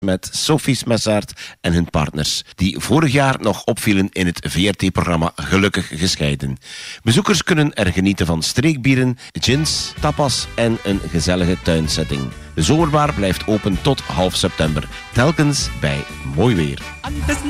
met Sophie Smessaert en hun partners, die vorig jaar nog opvielen in het VRT-programma Gelukkig Gescheiden. Bezoekers kunnen er genieten van streekbieren, gins, tapas en een gezellige tuinsetting. De zomerbar blijft open tot half september, telkens bij mooi weer.